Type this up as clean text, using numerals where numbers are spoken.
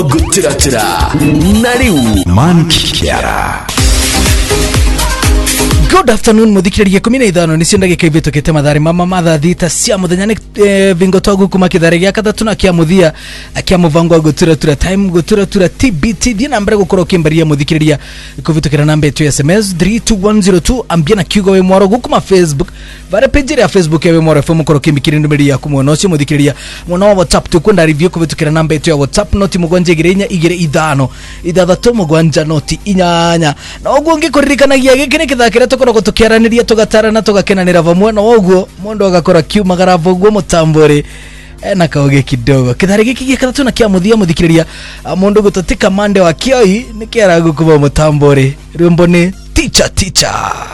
Gutiratira Nariu Mankiara. Good afternoon muthikiriria 15 nisindage kaibeto ketemadhari mama madha thita cia muthenya vingotogu kuma kidhari gya kathatu na kia muthia akia muvango guturatura time guturatura TBT dina mbere gukoro kimbaria muthikiriria kuvitukira namba yetu ya SMS 32102 ambiana kiugo we mwaro gukuma Facebook bare page ya Facebook ya we mwaro FM koro kimbikiri ndumiri ya kumwono cio muthikiriria mwana wa WhatsApp tukunda review kuvitukira namba yetu ya WhatsApp noti mugwanje girenya igire ithano ithathatu mugwanja noti inyanya na uguo ngikuririkanagia gikine kithakira tukoro gutukiaraniria tugatarana tugakenanira vamwe na uguo mundu agakora kiumagara voguo mutambore na kauge kidogo kithari giki gikatatu na kia muthia muthikiriria mundu gututika mande wa kioi nikiara gukuba mutambore rumbo ni teacher